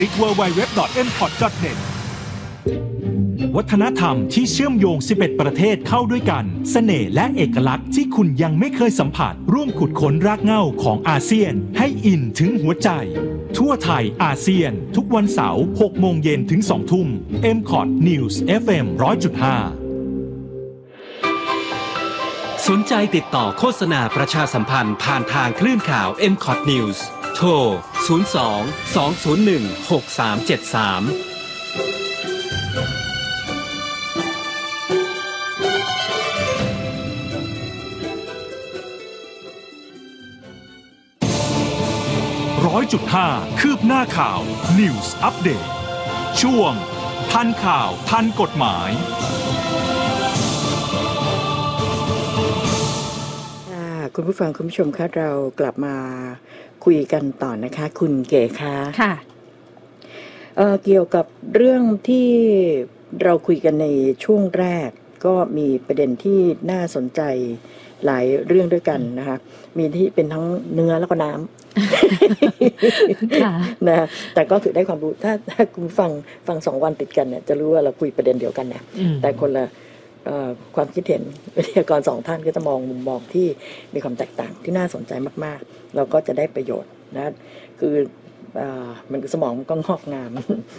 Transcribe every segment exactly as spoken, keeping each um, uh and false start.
ดับเบิลยู ดับเบิลยู ดับเบิลยู ดอท เอ็ม พอด ดอท เน็ต วัฒนธรรมที่เชื่อมโยงสิบเอ็ดประเทศเข้าด้วยกันเสน่ห์และเอกลักษณ์ที่คุณยังไม่เคยสัมผัสร่วมขุดค้นรากเหง้าของอาเซียนให้อินถึงหัวใจทั่วไทยอาเซียนทุกวันเสาร์หกโมงเย็นถึงสองทุ่ม เอ็ม คอท News เอฟ เอ็ม หนึ่งร้อยจุดห้าสนใจติดต่อโฆษณาประชาสัมพันธ์ผ่านทางคลื่นข่าว เอ็ม คอท News โทร ศูนย์ สอง สอง ศูนย์ หนึ่ง หก สาม เจ็ด สามร้อยจุดห้าคืบหน้าข่าว News Update ช่วงทันข่าวทันกฎหมายคุณผู้ฟังคุณผู้ชมคะเรากลับมาคุยกันต่อนะคะคุณเก๋คะค่ะเอ่อเกี่ยวกับเรื่องที่เราคุยกันในช่วงแรกก็มีประเด็นที่น่าสนใจหลายเรื่องด้วยกันนะคะมีที่เป็นทั้งเนื้อแล้วก็น้ำนะแต่ก็คือได้ความรู้ถ้าถ้าคุณฟังฟังสองวันติดกันเนี่ยจะรู้ว่าเราคุยประเด็นเดียวกันเนี่ยแต่คนละความคิดเห็นวิทยากรสองท่านก็จะมองมุมมองที่มีความแตกต่างที่น่าสนใจมากๆเราก็จะได้ประโยชน์นะคือมันสมองมันก็งอกงาม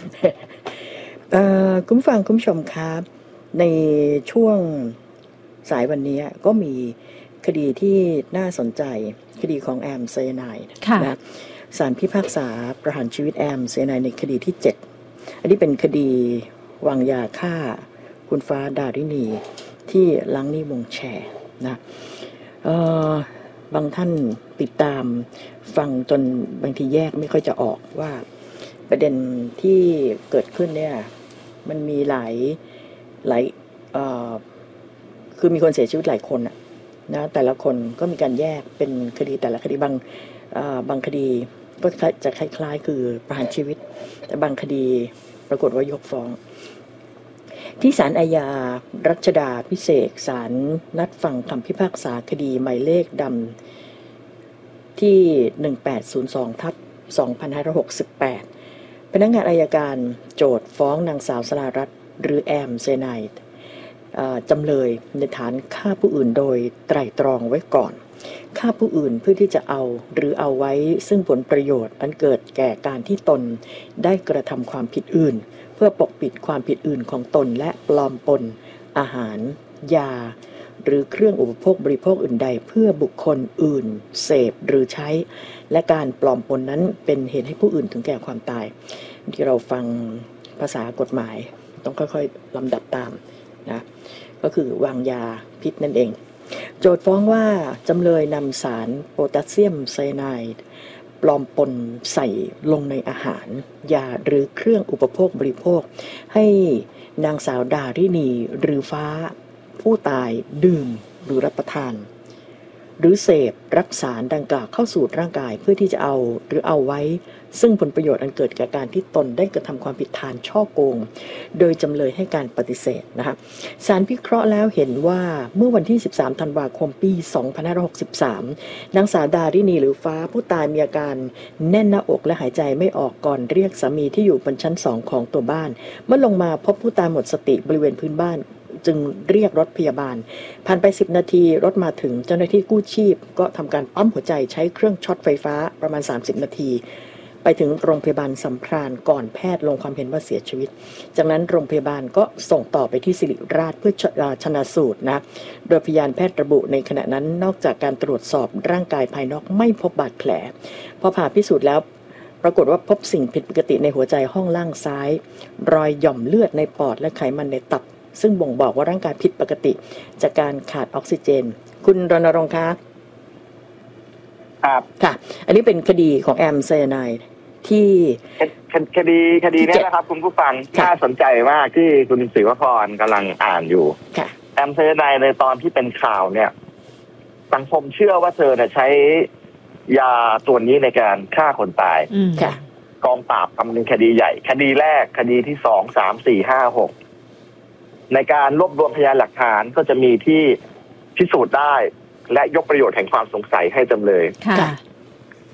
คุณฟังคุณผู้ชมครับในช่วงสายวันนี้ก็มีคดีที่น่าสนใจคดีของแอมไซยาไนด์นะศาลพิพากษาประหารชีวิตแอมไซยาไนด์ในคดีที่เจ็ดอันนี้เป็นคดีวางยาฆ่าคุณฟ้าดารินีที่ล้างหนี้วงแชร์นะบางท่านติดตามฟังจนบางทีแยกไม่ค่อยจะออกว่าประเด็นที่เกิดขึ้นเนี่ยมันมีหลายหลายคือมีคนเสียชีวิตหลายคนนะแต่ละคนก็มีการแยกเป็นคดีแต่ละคดีบางบางคดีก็จะคล้ายๆคือประหารชีวิตแต่บางคดีปรากฏว่ายกฟ้องที่ศาลอาญารัชดาภิเษกศาลนัดฟังคำพิพากษาคดีหมายเลขดำที่หนึ่งแปดศูนย์สองทับสองพันห้าร้อยหกสิบแปดพนักงานอัยการโจทก์ฟ้องนางสาวสรารัตน์หรือแอมไซยาไนด์จำเลยในฐานฆ่าผู้อื่นโดยไตร่ตรองไว้ก่อนฆ่าผู้อื่นเพื่อที่จะเอาหรือเอาไว้ซึ่งผลประโยชน์อันเกิดแก่การที่ตนได้กระทำความผิดอื่นเพื่อปกปิดความผิดอื่นของตนและปลอมปนอาหารยาหรือเครื่องอุปโภคบริโภคอื่นใดเพื่อบุคคลอื่นเสพหรือใช้และการปลอมปนนั้นเป็นเหตุให้ผู้อื่นถึงแก่ความตายที่เราฟังภาษากฎหมายต้องค่อยๆลำดับตามนะก็คือวางยาพิษนั่นเองโจทก์ฟ้องว่าจำเลยนำสารโพแทสเซียมไซยาไนด์ปลอมปนใส่ลงในอาหารยาหรือเครื่องอุปโภคบริโภคให้นางสาวดารินีหรือฟ้าผู้ตายดื่มหรือรับประทานหรือเสพรักษาดังกล่าวเข้าสู่ร่างกายเพื่อที่จะเอาหรือเอาไว้ซึ่งผลประโยชน์อันเกิดจากการที่ตนได้กระทำความผิดฐานฉ้อโกงโดยจำเลยให้การปฏิเสธนะคะศาลพิเคราะห์แล้วเห็นว่าเมื่อวันที่สิบสามธันวาคมปีสองพันห้าร้อยหกสิบสามนางสาวดารินีหรือฟ้าผู้ตายมีอาการแน่นหน้าอกและหายใจไม่ออกก่อนเรียกสามีที่อยู่บนชั้นสองของตัวบ้านเมื่อลงมาพบผู้ตายหมดสติบริเวณพื้นบ้านจึงเรียกรถพยาบาลผ่านไปสิบนาทีรถมาถึงเจ้าหน้าที่กู้ชีพก็ทำการปั๊มหัวใจใช้เครื่องช็อตไฟฟ้าประมาณสามสิบนาทีไปถึงโรงพยาบาลสัมพรานก่อนแพทย์ลงความเห็นว่าเสียชีวิตจากนั้นโรงพยาบาลก็ส่งต่อไปที่ศิริราชเพื่อชันสูตรนะโดยพยานแพทย์ระบุในขณะนั้นนอกจากการตรวจสอบร่างกายภายนอกไม่พบบาดแผลพอผ่าพิสูจน์แล้วปรากฏว่าพบสิ่งผิดปกติในหัวใจห้องล่างซ้ายรอยหย่อมเลือดในปอดและไขมันในตับซึ่งบ่งบอกว่าร่างกายผิดปกติจากการขาดออกซิเจนคุณรณรงค์คะครับค่ะอันนี้เป็นคดีของแอมไซยาไนด์ที่คดีคดีนี้นะครับคุณผู้ฟังน่าสนใจมากที่คุณศิวพรกำลังอ่านอยู่แอมไซยาไนด์ในตอนที่เป็นข่าวเนี่ยสังคมเชื่อว่าเธอใช้ยาตัวนี้ในการฆ่าคนตายกองปราบทำเป็นคดีใหญ่คดีแรกคดีที่สองสามสี่ห้าหกในการรวบรวมพยานหลักฐานก็จะมีที่พิสูจน์ได้และยกประโยชน์แห่งความสงสัยให้จำเลย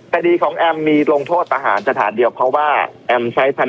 คดีของแอมมีลงโทษประหารสถานเดียวเพราะว่าแอมใช้